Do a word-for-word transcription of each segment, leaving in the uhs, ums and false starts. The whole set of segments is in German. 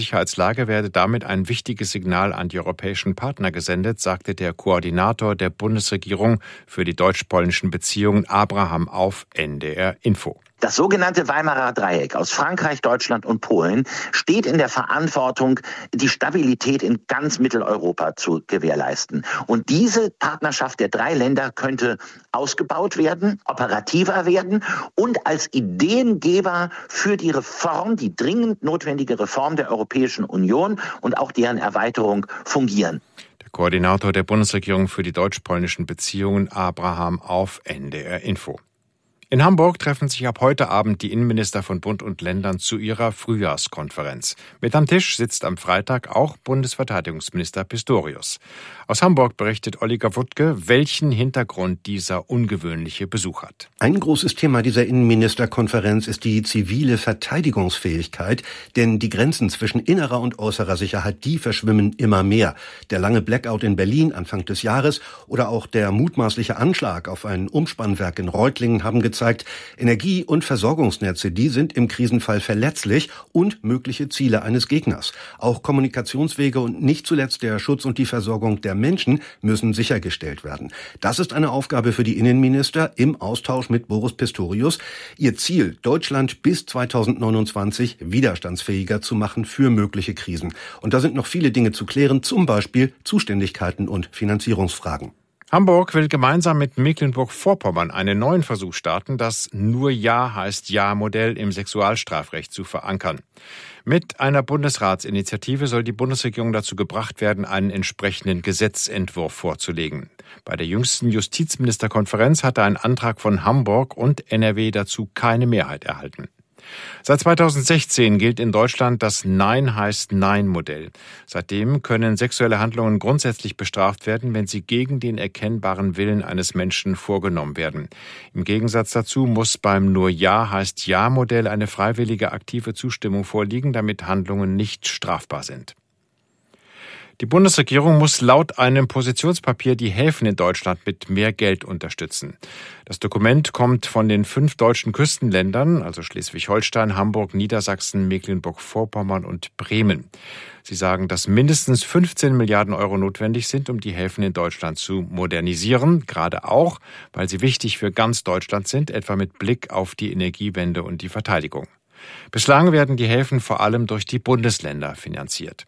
Sicherheitslage werde damit ein wichtiges Signal an die europäischen Partner gesendet, sagte der Koordinator der Bundesregierung für die deutsch-polnischen Beziehungen Abraham auf N D R Info. Das sogenannte Weimarer Dreieck aus Frankreich, Deutschland und Polen steht in der Verantwortung, die Stabilität in ganz Mitteleuropa zu gewährleisten. Und diese Partnerschaft der drei Länder könnte ausgebaut werden, operativer werden und als Ideengeber für die Reform, die dringend notwendige Reform der Europäischen Union und auch deren Erweiterung fungieren. Der Koordinator der Bundesregierung für die deutsch-polnischen Beziehungen Abraham auf N D R Info. In Hamburg treffen sich ab heute Abend die Innenminister von Bund und Ländern zu ihrer Frühjahrskonferenz. Mit am Tisch sitzt am Freitag auch Bundesverteidigungsminister Pistorius. Aus Hamburg berichtet Oliver Wuttke, welchen Hintergrund dieser ungewöhnliche Besuch hat. Ein großes Thema dieser Innenministerkonferenz ist die zivile Verteidigungsfähigkeit, denn die Grenzen zwischen innerer und äußerer Sicherheit, die verschwimmen immer mehr. Der lange Blackout in Berlin Anfang des Jahres oder auch der mutmaßliche Anschlag auf ein Umspannwerk in Reutlingen haben gezeigt, zeigt, Energie- und Versorgungsnetze, die sind im Krisenfall verletzlich und mögliche Ziele eines Gegners. Auch Kommunikationswege und nicht zuletzt der Schutz und die Versorgung der Menschen müssen sichergestellt werden. Das ist eine Aufgabe für die Innenminister im Austausch mit Boris Pistorius. Ihr Ziel, Deutschland bis zweitausendneunundzwanzig widerstandsfähiger zu machen für mögliche Krisen. Und da sind noch viele Dinge zu klären, zum Beispiel Zuständigkeiten und Finanzierungsfragen. Hamburg will gemeinsam mit Mecklenburg-Vorpommern einen neuen Versuch starten, das Nur Ja heißt Ja-Modell im Sexualstrafrecht zu verankern. Mit einer Bundesratsinitiative soll die Bundesregierung dazu gebracht werden, einen entsprechenden Gesetzentwurf vorzulegen. Bei der jüngsten Justizministerkonferenz hatte ein Antrag von Hamburg und N R W dazu keine Mehrheit erhalten. Seit zweitausendsechzehn gilt in Deutschland das Nein heißt Nein-Modell. Seitdem können sexuelle Handlungen grundsätzlich bestraft werden, wenn sie gegen den erkennbaren Willen eines Menschen vorgenommen werden. Im Gegensatz dazu muss beim Nur Ja heißt Ja-Modell eine freiwillige aktive Zustimmung vorliegen, damit Handlungen nicht strafbar sind. Die Bundesregierung muss laut einem Positionspapier die Häfen in Deutschland mit mehr Geld unterstützen. Das Dokument kommt von den fünf deutschen Küstenländern, also Schleswig-Holstein, Hamburg, Niedersachsen, Mecklenburg-Vorpommern und Bremen. Sie sagen, dass mindestens fünfzehn Milliarden Euro notwendig sind, um die Häfen in Deutschland zu modernisieren, gerade auch, weil sie wichtig für ganz Deutschland sind, etwa mit Blick auf die Energiewende und die Verteidigung. Bislang werden die Häfen vor allem durch die Bundesländer finanziert.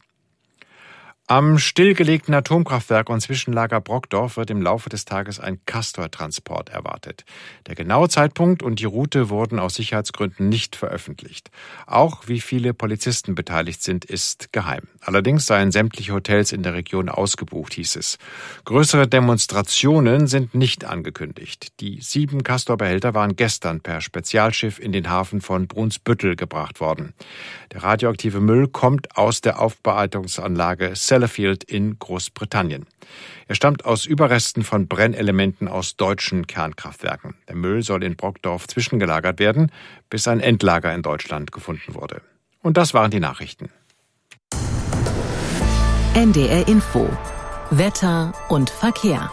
Am stillgelegten Atomkraftwerk und Zwischenlager Brockdorf wird im Laufe des Tages ein Castor-Transport erwartet. Der genaue Zeitpunkt und die Route wurden aus Sicherheitsgründen nicht veröffentlicht. Auch wie viele Polizisten beteiligt sind, ist geheim. Allerdings seien sämtliche Hotels in der Region ausgebucht, hieß es. Größere Demonstrationen sind nicht angekündigt. Die sieben Castor-Behälter waren gestern per Spezialschiff in den Hafen von Brunsbüttel gebracht worden. Der radioaktive Müll kommt aus der Aufbereitungsanlage Sellafield in Großbritannien. Er stammt aus Überresten von Brennelementen aus deutschen Kernkraftwerken. Der Müll soll in Brockdorf zwischengelagert werden, bis ein Endlager in Deutschland gefunden wurde. Und das waren die Nachrichten. N D R Info. Wetter und Verkehr.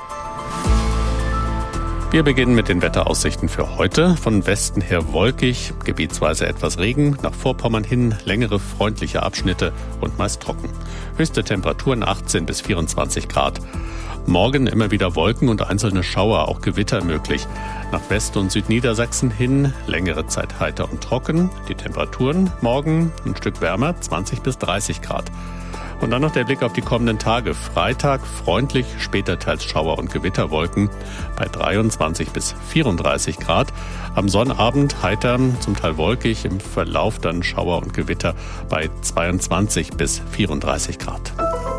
Wir beginnen mit den Wetteraussichten für heute. Von Westen her wolkig, gebietsweise etwas Regen, nach Vorpommern hin längere freundliche Abschnitte und meist trocken. Höchste Temperaturen achtzehn bis vierundzwanzig Grad. Morgen immer wieder Wolken und einzelne Schauer, auch Gewitter möglich. Nach West- und Südniedersachsen hin längere Zeit heiter und trocken. Die Temperaturen morgen ein Stück wärmer, zwanzig bis dreißig Grad. Und dann noch der Blick auf die kommenden Tage. Freitag freundlich, später teils Schauer- und Gewitterwolken bei dreiundzwanzig bis vierunddreißig Grad. Am Sonnabend heiter, zum Teil wolkig, im Verlauf dann Schauer und Gewitter bei zweiundzwanzig bis vierunddreißig Grad.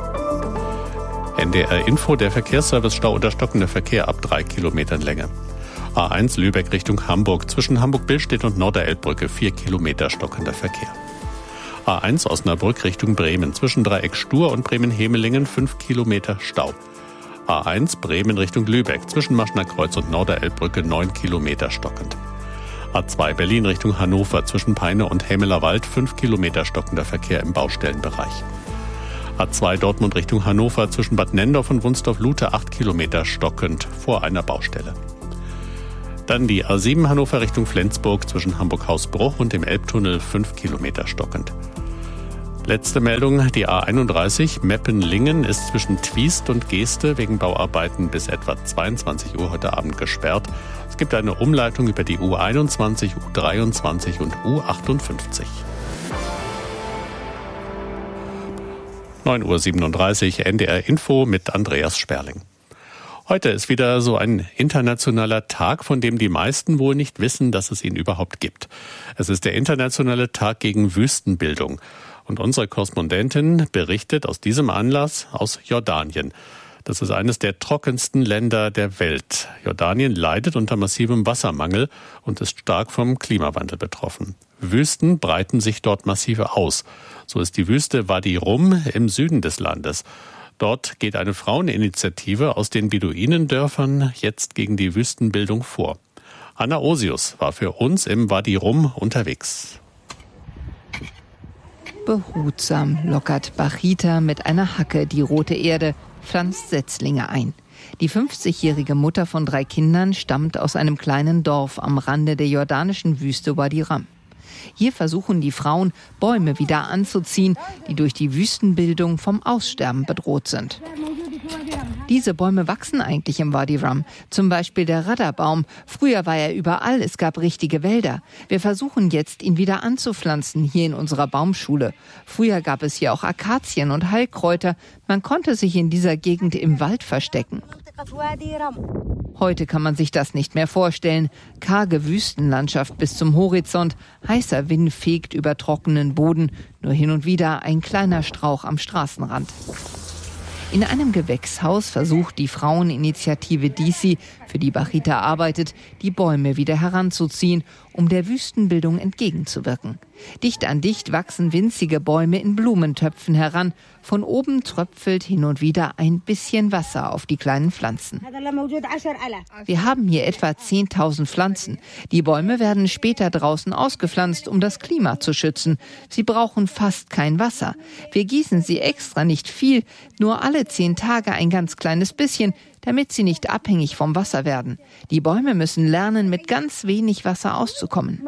N D R Info, der Verkehrsservice Stau oder stockender Verkehr ab drei Kilometern Länge. A eins Lübeck Richtung Hamburg, zwischen Hamburg-Billstedt und Norderelbbrücke vier Kilometer stockender Verkehr. A eins Osnabrück Richtung Bremen, zwischen Dreieck Stur und Bremen-Hemelingen fünf Kilometer Stau. A eins Bremen Richtung Lübeck, zwischen Maschner Kreuz und Norderelbbrücke neun Kilometer stockend. A zwei Berlin Richtung Hannover, zwischen Peine und Hämelerwald fünf Kilometer stockender Verkehr im Baustellenbereich. A zwei Dortmund Richtung Hannover, zwischen Bad Nendorf und Wunsdorf-Lute acht Kilometer stockend vor einer Baustelle. Dann die A sieben Hannover Richtung Flensburg, zwischen Hamburg-Hausbruch und dem Elbtunnel fünf Kilometer stockend. Letzte Meldung, die A einunddreißig Meppen-Lingen ist zwischen Twiest und Geeste wegen Bauarbeiten bis etwa zweiundzwanzig Uhr heute Abend gesperrt. Es gibt eine Umleitung über die U einundzwanzig, U dreiundzwanzig und U achtundfünfzig. neun Uhr siebenunddreißig, N D R Info mit Andreas Sperling. Heute ist wieder so ein internationaler Tag, von dem die meisten wohl nicht wissen, dass es ihn überhaupt gibt. Es ist der internationale Tag gegen Wüstenbildung. Und unsere Korrespondentin berichtet aus diesem Anlass aus Jordanien. Das ist eines der trockensten Länder der Welt. Jordanien leidet unter massivem Wassermangel und ist stark vom Klimawandel betroffen. Wüsten breiten sich dort massive aus. So ist die Wüste Wadi Rum im Süden des Landes. Dort geht eine Fraueninitiative aus den Beduinendörfern jetzt gegen die Wüstenbildung vor. Anna Osius war für uns im Wadi Rum unterwegs. Behutsam lockert Bachita mit einer Hacke die rote Erde, pflanzt Setzlinge ein. Die fünfzigjährige Mutter von drei Kindern stammt aus einem kleinen Dorf am Rande der jordanischen Wüste Wadi Rum. Hier versuchen die Frauen, Bäume wieder anzuziehen, die durch die Wüstenbildung vom Aussterben bedroht sind. Diese Bäume wachsen eigentlich im Wadi Rum, zum Beispiel der Radderbaum. Früher war er überall, es gab richtige Wälder. Wir versuchen jetzt, ihn wieder anzupflanzen, hier in unserer Baumschule. Früher gab es hier auch Akazien und Heilkräuter. Man konnte sich in dieser Gegend im Wald verstecken. Heute kann man sich das nicht mehr vorstellen. Karge Wüstenlandschaft bis zum Horizont, heißer Wind fegt über trockenen Boden, nur hin und wieder ein kleiner Strauch am Straßenrand. In einem Gewächshaus versucht die Fraueninitiative D C, für die Bachita arbeitet, die Bäume wieder heranzuziehen, um der Wüstenbildung entgegenzuwirken. Dicht an dicht wachsen winzige Bäume in Blumentöpfen heran. Von oben tröpfelt hin und wieder ein bisschen Wasser auf die kleinen Pflanzen. Wir haben hier etwa zehntausend Pflanzen. Die Bäume werden später draußen ausgepflanzt, um das Klima zu schützen. Sie brauchen fast kein Wasser. Wir gießen sie extra nicht viel, nur alle zehn Tage ein ganz kleines bisschen, damit sie nicht abhängig vom Wasser werden. Die Bäume müssen lernen, mit ganz wenig Wasser auszukommen.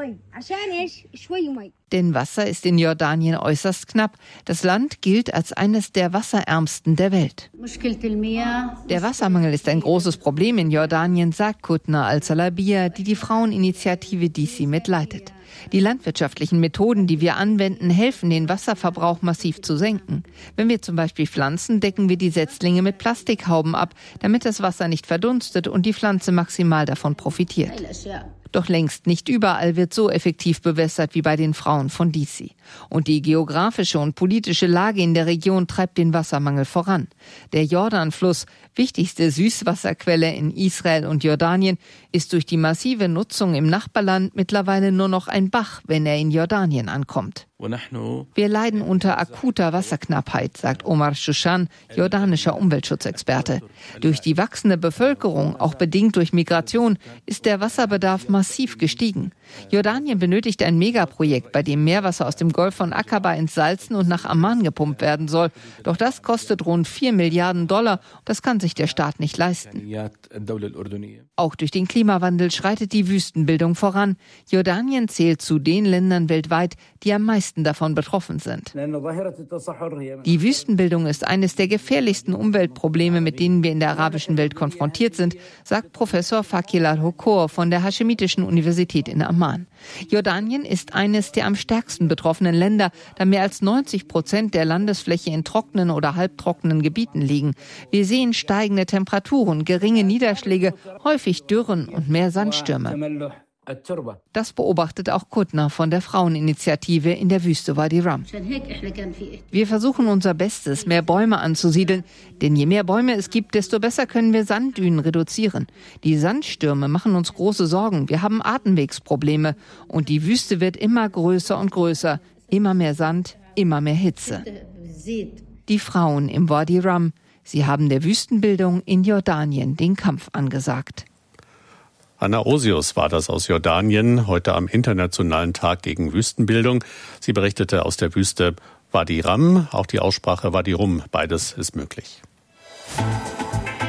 Denn Wasser ist in Jordanien äußerst knapp. Das Land gilt als eines der wasserärmsten der Welt. Der Wassermangel ist ein großes Problem in Jordanien, sagt Kutna al-Salabia, die die Fraueninitiative D C mitleitet. Die landwirtschaftlichen Methoden, die wir anwenden, helfen, den Wasserverbrauch massiv zu senken. Wenn wir zum Beispiel pflanzen, decken wir die Setzlinge mit Plastikhauben ab, damit das Wasser nicht verdunstet und die Pflanze maximal davon profitiert. Doch längst nicht überall wird so effektiv bewässert wie bei den Frauen von D C. Und die geografische und politische Lage in der Region treibt den Wassermangel voran. Der Jordanfluss, wichtigste Süßwasserquelle in Israel und Jordanien, ist durch die massive Nutzung im Nachbarland mittlerweile nur noch ein Bach, wenn er in Jordanien ankommt. Wir leiden unter akuter Wasserknappheit, sagt Omar Shushan, jordanischer Umweltschutzexperte. Durch die wachsende Bevölkerung, auch bedingt durch Migration, ist der Wasserbedarf massiv gestiegen. Jordanien benötigt ein Megaprojekt, bei dem Meerwasser aus dem Golf von Aqaba entsalzen und nach Amman gepumpt werden soll. Doch das kostet rund vier Milliarden Dollar. Das kann sich der Staat nicht leisten. Auch durch den Klimawandel schreitet die Wüstenbildung voran. Jordanien zählt zu den Ländern weltweit, die am meisten davon betroffen sind. Die Wüstenbildung ist eines der gefährlichsten Umweltprobleme, mit denen wir in der arabischen Welt konfrontiert sind, sagt Professor Fakil al-Hokor von der Haschemitischen Universität in Amman. Jordanien ist eines der am stärksten betroffenen Länder, da mehr als neunzig Prozent der Landesfläche in trockenen oder halbtrockenen Gebieten liegen. Wir sehen steigende Temperaturen, geringe Niederschläge, häufig Dürren und mehr Sandstürme. Das beobachtet auch Kutna von der Fraueninitiative in der Wüste Wadi Rum. Wir versuchen unser Bestes, mehr Bäume anzusiedeln, denn je mehr Bäume es gibt, desto besser können wir Sanddünen reduzieren. Die Sandstürme machen uns große Sorgen, wir haben Atemwegsprobleme und die Wüste wird immer größer und größer, immer mehr Sand, immer mehr Hitze. Die Frauen im Wadi Rum, sie haben der Wüstenbildung in Jordanien den Kampf angesagt. Anna Osius war das aus Jordanien, heute am Internationalen Tag gegen Wüstenbildung. Sie berichtete aus der Wüste Wadi Rum, auch die Aussprache Wadi Rum, beides ist möglich.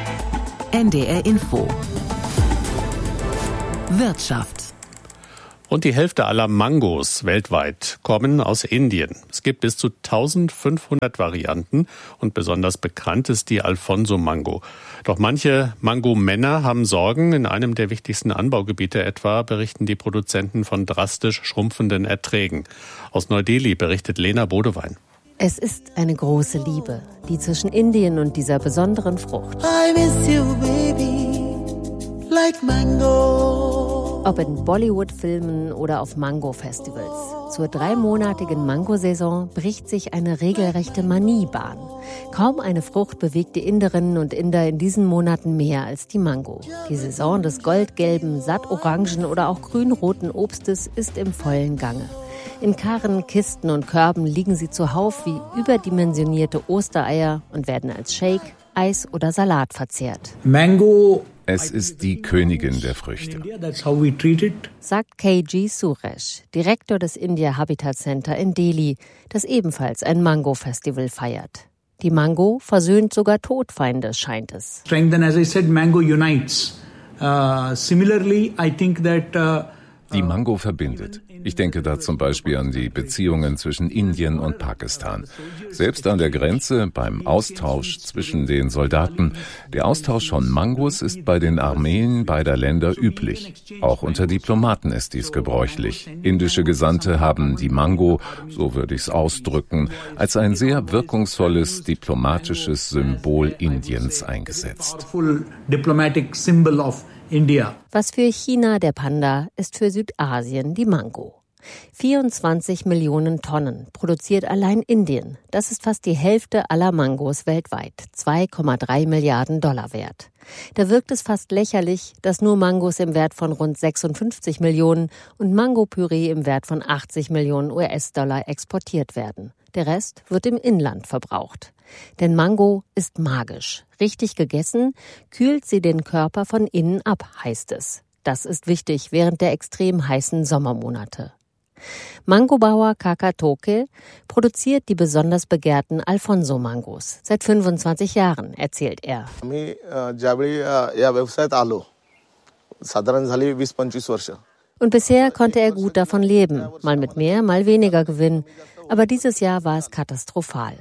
N D R Info Wirtschaft. Und die Hälfte aller Mangos weltweit kommen aus Indien. Es gibt bis zu eintausendfünfhundert Varianten und besonders bekannt ist die Alfonso-Mango. Doch manche Mango-Männer haben Sorgen. In einem der wichtigsten Anbaugebiete etwa berichten die Produzenten von drastisch schrumpfenden Erträgen. Aus Neu-Delhi berichtet Lena Bodewein. Es ist eine große Liebe, die zwischen Indien und dieser besonderen Frucht. I miss you, baby, like mango. Ob in Bollywood-Filmen oder auf Mango-Festivals. Zur dreimonatigen Mangosaison bricht sich eine regelrechte Manie Bahn. Kaum eine Frucht bewegt die Inderinnen und Inder in diesen Monaten mehr als die Mango. Die Saison des goldgelben, sattorangen oder auch grünroten Obstes ist im vollen Gange. In Karren, Kisten und Körben liegen sie zuhauf wie überdimensionierte Ostereier und werden als Shake, Eis oder Salat verzehrt. Mango. Es ist die Königin der Früchte, sagt K G Suresh, Direktor des India Habitat Center in Delhi, das ebenfalls ein Mango-Festival feiert. Die Mango versöhnt sogar Todfeinde, scheint es. Strength and as I said, mango unites. Uh, similarly, I think that uh, die Mango verbindet. Ich denke da zum Beispiel an die Beziehungen zwischen Indien und Pakistan. Selbst an der Grenze, beim Austausch zwischen den Soldaten. Der Austausch von Mangos ist bei den Armeen beider Länder üblich. Auch unter Diplomaten ist dies gebräuchlich. Indische Gesandte haben die Mango, so würde ich es ausdrücken, als ein sehr wirkungsvolles diplomatisches Symbol Indiens eingesetzt. India. Was für China der Panda ist für Südasien die Mango. vierundzwanzig Millionen Tonnen produziert allein Indien. Das ist fast die Hälfte aller Mangos weltweit, zwei Komma drei Milliarden Dollar wert. Da wirkt es fast lächerlich, dass nur Mangos im Wert von rund sechsundfünfzig Millionen und Mangopüree im Wert von achtzig Millionen U S-Dollar exportiert werden. Der Rest wird im Inland verbraucht. Denn Mango ist magisch. Richtig gegessen, kühlt sie den Körper von innen ab, heißt es. Das ist wichtig während der extrem heißen Sommermonate. Mangobauer Kakatoke produziert die besonders begehrten Alfonso-Mangos. Seit fünfundzwanzig Jahren, erzählt er. Und bisher konnte er gut davon leben, mal mit mehr, mal weniger Gewinn. Aber dieses Jahr war es katastrophal.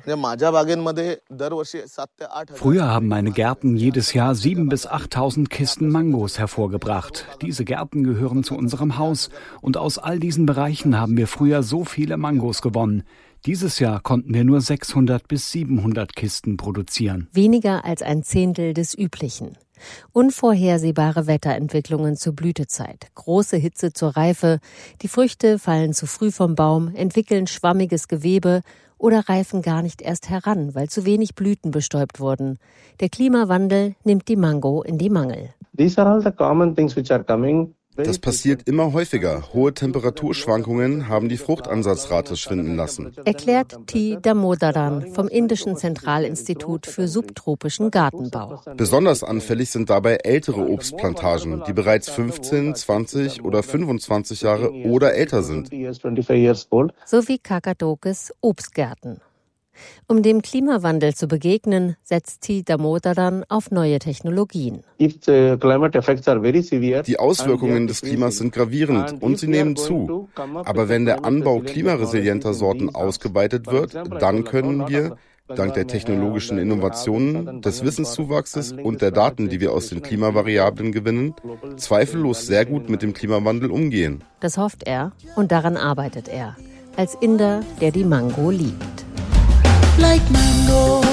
Früher haben meine Gärten jedes Jahr siebentausend bis achttausend Kisten Mangos hervorgebracht. Diese Gärten gehören zu unserem Haus. Und aus all diesen Bereichen haben wir früher so viele Mangos gewonnen. Dieses Jahr konnten wir nur sechshundert bis siebenhundert Kisten produzieren. Weniger als ein Zehntel des Üblichen. Unvorhersehbare Wetterentwicklungen zur Blütezeit, große Hitze zur Reife, die Früchte fallen zu früh vom Baum, entwickeln schwammiges Gewebe oder reifen gar nicht erst heran, weil zu wenig Blüten bestäubt wurden. Der Klimawandel nimmt die Mango in die Mangel. These are all the common things which are coming. Das passiert immer häufiger. Hohe Temperaturschwankungen haben die Fruchtansatzrate schwinden lassen. Erklärt T. Damodaran vom Indischen Zentralinstitut für subtropischen Gartenbau. Besonders anfällig sind dabei ältere Obstplantagen, die bereits fünfzehn, zwanzig oder fünfundzwanzig Jahre oder älter sind. So wie Kakatokes Obstgärten. Um dem Klimawandel zu begegnen, setzt T. Damodaran auf neue Technologien. Die Auswirkungen des Klimas sind gravierend und sie nehmen zu. Aber wenn der Anbau klimaresilienter Sorten ausgeweitet wird, dann können wir, dank der technologischen Innovationen, des Wissenszuwachses und der Daten, die wir aus den Klimavariablen gewinnen, zweifellos sehr gut mit dem Klimawandel umgehen. Das hofft er und daran arbeitet er, als Inder, der die Mango liebt. Like mango.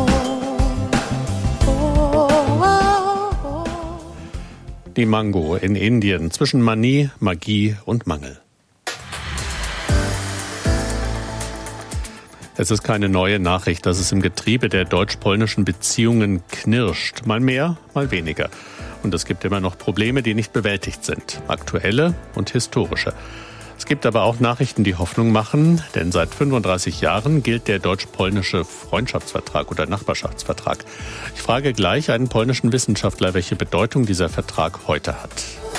Oh, oh, oh. Die Mango in Indien zwischen Manie, Magie und Mangel. Es ist keine neue Nachricht, dass es im Getriebe der deutsch-polnischen Beziehungen knirscht. Mal mehr, mal weniger. Und es gibt immer noch Probleme, die nicht bewältigt sind. Aktuelle und historische. Es gibt aber auch Nachrichten, die Hoffnung machen, denn seit fünfunddreißig Jahren gilt der deutsch-polnische Freundschaftsvertrag oder Nachbarschaftsvertrag. Ich frage gleich einen polnischen Wissenschaftler, welche Bedeutung dieser Vertrag heute hat.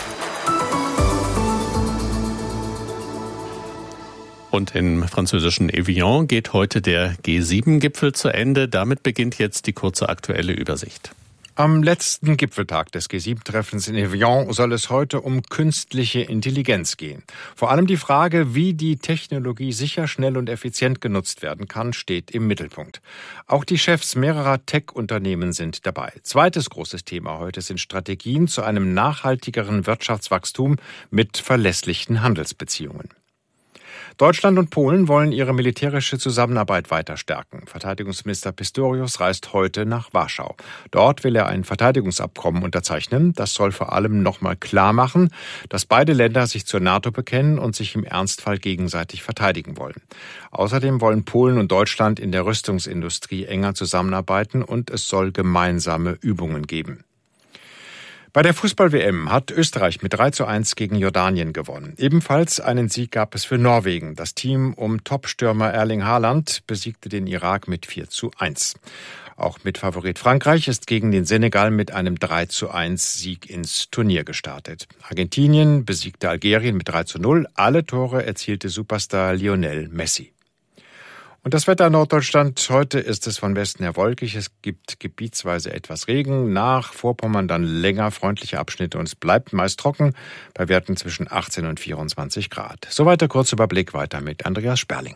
Und im französischen Evian geht heute der G sieben Gipfel zu Ende. Damit beginnt jetzt die kurze aktuelle Übersicht. Am letzten Gipfeltag des G sieben Treffens in Evian soll es heute um künstliche Intelligenz gehen. Vor allem die Frage, wie die Technologie sicher, schnell und effizient genutzt werden kann, steht im Mittelpunkt. Auch die Chefs mehrerer Tech-Unternehmen sind dabei. Zweites großes Thema heute sind Strategien zu einem nachhaltigeren Wirtschaftswachstum mit verlässlichen Handelsbeziehungen. Deutschland und Polen wollen ihre militärische Zusammenarbeit weiter stärken. Verteidigungsminister Pistorius reist heute nach Warschau. Dort will er ein Verteidigungsabkommen unterzeichnen. Das soll vor allem nochmal klar machen, dass beide Länder sich zur NATO bekennen und sich im Ernstfall gegenseitig verteidigen wollen. Außerdem wollen Polen und Deutschland in der Rüstungsindustrie enger zusammenarbeiten und es soll gemeinsame Übungen geben. Bei der Fußball-W M hat Österreich mit drei zu eins gegen Jordanien gewonnen. Ebenfalls einen Sieg gab es für Norwegen. Das Team um Topstürmer Erling Haaland besiegte den Irak mit vier zu eins. Auch Mitfavorit Frankreich ist gegen den Senegal mit einem drei zu eins Sieg ins Turnier gestartet. Argentinien besiegte Algerien mit drei zu null. Alle Tore erzielte Superstar Lionel Messi. Und das Wetter in Norddeutschland, heute ist es von Westen her wolkig. Es gibt gebietsweise etwas Regen. Nach Vorpommern dann länger freundliche Abschnitte und es bleibt meist trocken bei Werten zwischen achtzehn und vierundzwanzig Grad. Soweit der Kurzüberblick, weiter mit Andreas Sperling.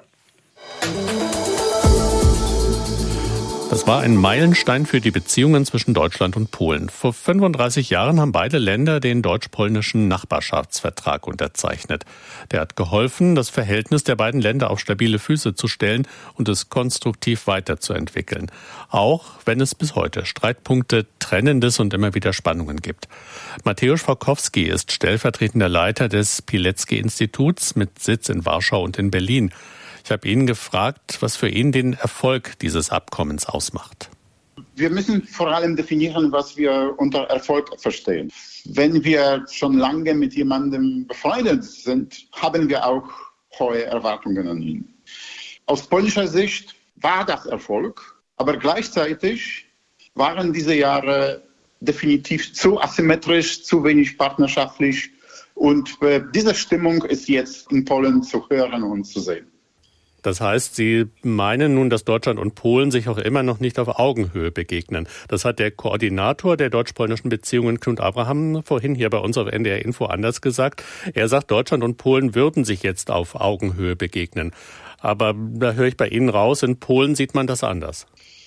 Das war ein Meilenstein für die Beziehungen zwischen Deutschland und Polen. Vor fünfunddreißig Jahren haben beide Länder den deutsch-polnischen Nachbarschaftsvertrag unterzeichnet. Der hat geholfen, das Verhältnis der beiden Länder auf stabile Füße zu stellen und es konstruktiv weiterzuentwickeln. Auch wenn es bis heute Streitpunkte, Trennendes und immer wieder Spannungen gibt. Mateusz Fałkowski ist stellvertretender Leiter des Pilecki-Instituts mit Sitz in Warschau und in Berlin. Ich habe ihn gefragt, was für ihn den Erfolg dieses Abkommens ausmacht. Wir müssen vor allem definieren, was wir unter Erfolg verstehen. Wenn wir schon lange mit jemandem befreundet sind, haben wir auch hohe Erwartungen an ihn. Aus polnischer Sicht war das Erfolg, aber gleichzeitig waren diese Jahre definitiv zu asymmetrisch, zu wenig partnerschaftlich. Und äh, diese Stimmung ist jetzt in Polen zu hören und zu sehen. Das heißt, Sie meinen nun, dass Deutschland und Polen sich auch immer noch nicht auf Augenhöhe begegnen. Das hat der Koordinator der deutsch-polnischen Beziehungen, Knut Abraham, vorhin hier bei uns auf N D R Info anders gesagt. Er sagt, Deutschland und Polen würden sich jetzt auf Augenhöhe begegnen. Aber da höre ich bei Ihnen raus, in Polen sieht man das anders.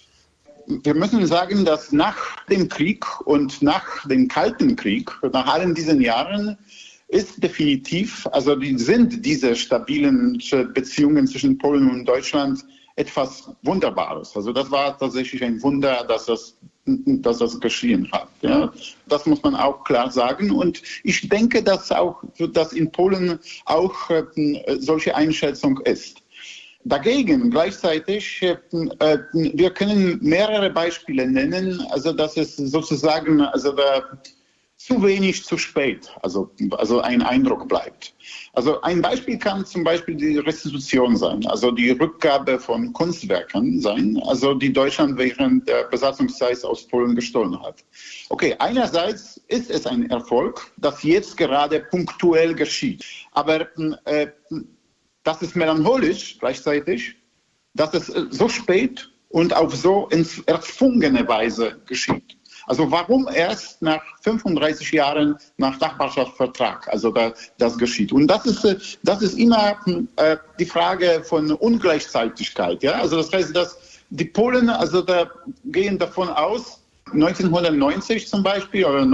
Wir müssen sagen, dass nach dem Krieg und nach dem Kalten Krieg, nach allen diesen Jahren, ist definitiv, also die, sind diese stabilen Beziehungen zwischen Polen und Deutschland etwas Wunderbares. Also das war tatsächlich ein Wunder, dass das, dass das geschehen hat. Ja. Das muss man auch klar sagen. Und ich denke, dass auch, dass in Polen auch äh, solche Einschätzung ist. Dagegen gleichzeitig, äh, wir können mehrere Beispiele nennen, also dass es sozusagen, also der zu wenig, zu spät, also, also ein Eindruck bleibt. Also ein Beispiel kann zum Beispiel die Restitution sein, also die Rückgabe von Kunstwerken sein, also die Deutschland während der Besatzungszeit aus Polen gestohlen hat. Okay, einerseits ist es ein Erfolg, dass jetzt gerade punktuell geschieht, aber äh, das ist melancholisch gleichzeitig, dass es so spät und auf so erzwungene Weise geschieht. Also warum erst nach fünfunddreißig Jahren nach Nachbarschaftsvertrag, also da, das geschieht. Und das ist, das ist immer äh, die Frage von Ungleichzeitigkeit. Ja? Also das heißt, dass die Polen also da gehen davon aus, neunzehnhundertneunzig zum Beispiel oder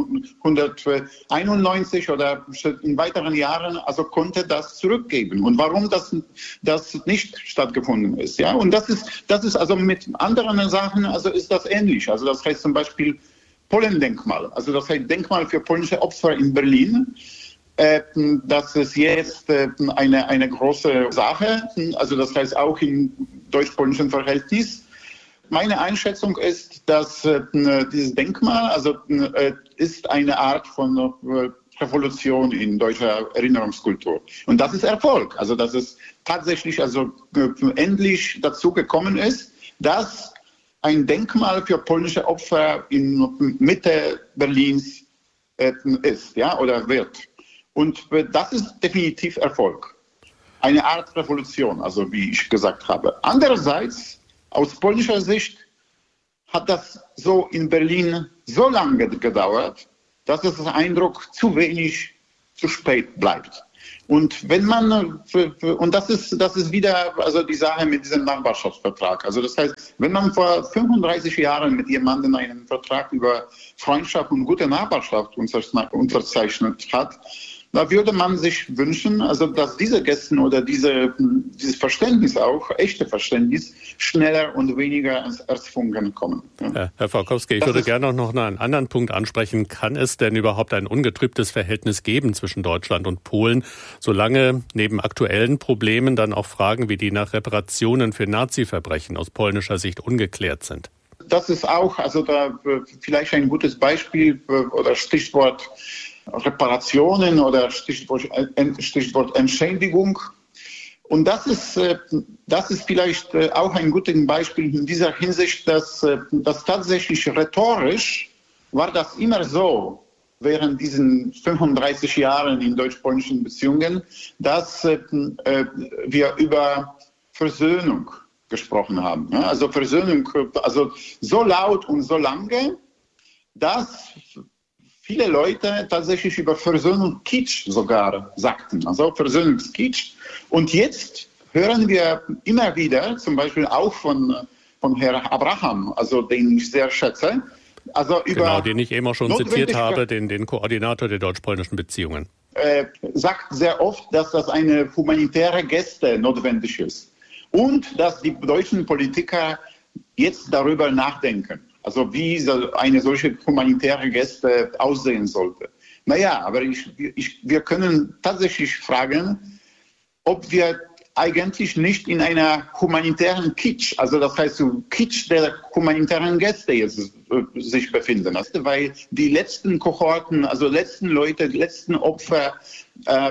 neunzehnhunderteinundneunzig oder in weiteren Jahren, also konnte das zurückgeben. Und warum das, das nicht stattgefunden ist. Ja? Und das ist, das ist also mit anderen Sachen, also ist das ähnlich. Also das heißt zum Beispiel Polendenkmal, also das heißt Denkmal für polnische Opfer in Berlin. Äh, das ist jetzt äh, eine, eine große Sache, also das heißt auch im deutsch-polnischen Verhältnis. Meine Einschätzung ist, dass äh, dieses Denkmal also äh, ist eine Art von äh, Revolution in deutscher Erinnerungskultur. Und das ist Erfolg. Also dass es tatsächlich also äh, endlich dazu gekommen ist, dass ein Denkmal für polnische Opfer in Mitte Berlins äh, ist, ja, oder wird. Und äh, das ist definitiv Erfolg. Eine Art Revolution, also wie ich gesagt habe. Andererseits aus polnischer Sicht hat das so in Berlin so lange gedauert, dass es der Eindruck zu wenig, zu spät bleibt. Und wenn man, und das ist, das ist wieder also die Sache mit diesem Nachbarschaftsvertrag. Also das heißt, wenn man vor fünfunddreißig Jahren mit jemandem einen Vertrag über Freundschaft und gute Nachbarschaft unterzeichnet hat, da würde man sich wünschen, also dass diese Gäste oder diese, dieses Verständnis auch, echte Verständnis, schneller und weniger erzwungen kommen. Ja. Herr Forkowski, ich das würde gerne noch einen anderen Punkt ansprechen. Kann es denn überhaupt ein ungetrübtes Verhältnis geben zwischen Deutschland und Polen, solange neben aktuellen Problemen dann auch Fragen wie die nach Reparationen für Nazi-Verbrechen aus polnischer Sicht ungeklärt sind? Das ist auch, also da vielleicht ein gutes Beispiel oder Stichwort Reparationen oder Stichwort, Stichwort Entschädigung. Und das ist, das ist vielleicht auch ein gutes Beispiel in dieser Hinsicht, dass, dass tatsächlich rhetorisch war das immer so während diesen fünfunddreißig Jahren in deutsch-polnischen Beziehungen, dass wir über Versöhnung gesprochen haben. Also Versöhnung, also so laut und so lange, dass viele Leute tatsächlich über Versöhnung Kitsch sogar sagten, also Versöhnungskitsch. Und jetzt hören wir immer wieder, zum Beispiel auch von, von Herrn Abraham, also den ich sehr schätze, also über genau, den ich eben auch schon zitiert habe, den, den Koordinator der deutsch-polnischen Beziehungen. Äh, sagt sehr oft, dass das eine humanitäre Geste notwendig ist und dass die deutschen Politiker jetzt darüber nachdenken. Also wie eine solche humanitäre Geste aussehen sollte. Naja, aber ich, ich, wir können tatsächlich fragen, ob wir eigentlich nicht in einer humanitären Kitsch, also das heißt so Kitsch der humanitären Gäste jetzt äh, sich befinden. Also, weil die letzten Kohorten, also letzten Leute, die letzten Opfer äh,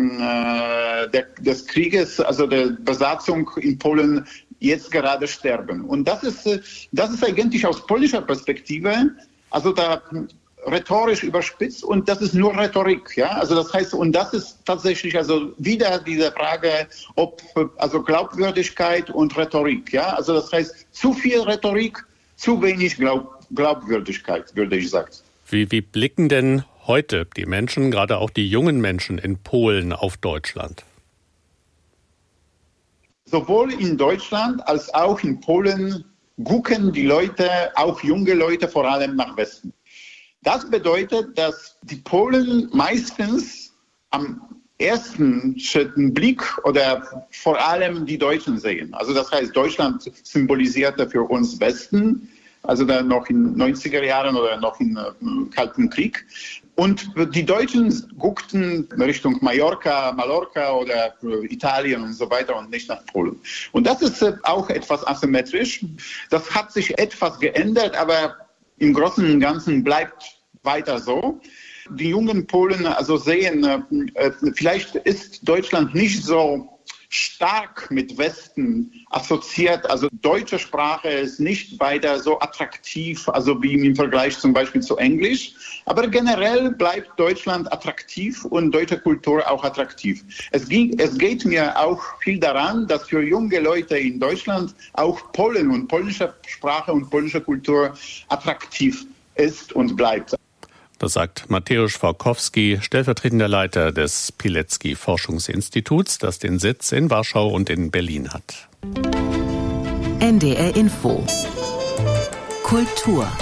äh, der, des Krieges, also der Besatzung in Polen, jetzt gerade sterben. Und das ist, das ist eigentlich aus polnischer Perspektive, also da rhetorisch überspitzt und das ist nur Rhetorik, ja. Also das heißt, und das ist tatsächlich also wieder diese Frage, ob, also Glaubwürdigkeit und Rhetorik, ja. Also das heißt, zu viel Rhetorik, zu wenig Glaub, Glaubwürdigkeit, würde ich sagen. Wie, wie blicken denn heute die Menschen, gerade auch die jungen Menschen in Polen auf Deutschland? Sowohl in Deutschland als auch in Polen gucken die Leute, auch junge Leute, vor allem nach Westen. Das bedeutet, dass die Polen meistens am ersten Blick oder vor allem die Deutschen sehen. Also das heißt, Deutschland symbolisierte für uns Westen, also dann noch in neunziger Jahren oder noch im äh, Kalten Krieg. Und die Deutschen guckten Richtung Mallorca, Mallorca oder Italien und so weiter und nicht nach Polen. Und das ist auch etwas asymmetrisch. Das hat sich etwas geändert, aber im Großen und Ganzen bleibt weiter so. Die jungen Polen also sehen, vielleicht ist Deutschland nicht so stark mit Westen assoziiert. Also deutsche Sprache ist nicht weiter so attraktiv, also wie im Vergleich zum Beispiel zu Englisch. Aber generell bleibt Deutschland attraktiv und deutsche Kultur auch attraktiv. Es, ging, es geht mir auch viel daran, dass für junge Leute in Deutschland auch Polen und polnische Sprache und polnische Kultur attraktiv ist und bleibt. Das sagt Mateusz Forkowski, stellvertretender Leiter des Pilecki-Forschungsinstituts, das den Sitz in Warschau und in Berlin hat. N D R Info. Kultur.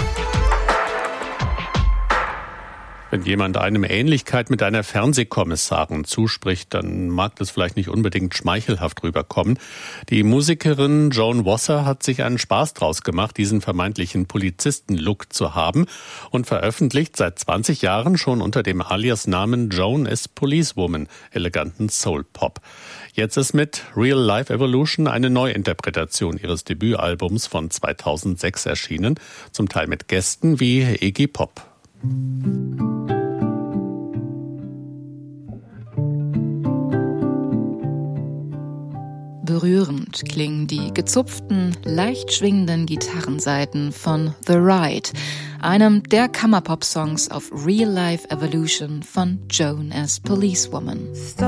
Wenn jemand einem Ähnlichkeit mit einer Fernsehkommissarin zuspricht, dann mag das vielleicht nicht unbedingt schmeichelhaft rüberkommen. Die Musikerin Joan Wasser hat sich einen Spaß draus gemacht, diesen vermeintlichen Polizisten-Look zu haben und veröffentlicht seit zwanzig Jahren schon unter dem Alias-Namen Joan is Policewoman eleganten Soul-Pop. Jetzt ist mit Real Life Evolution eine Neuinterpretation ihres Debütalbums von zweitausendsechs erschienen, zum Teil mit Gästen wie Iggy Pop. Berührend klingen die gezupften, leicht schwingenden Gitarrensaiten von The Ride, einem der Kammerpop-Songs auf Real Life Evolution von Joan as Policewoman.